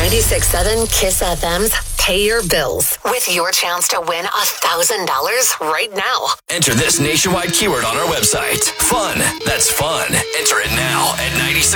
96.7 Kiss FM's Pay Your Bills with your chance to win $1,000 right now. Enter this nationwide keyword on our website. Fun. That's fun. Enter it now at 96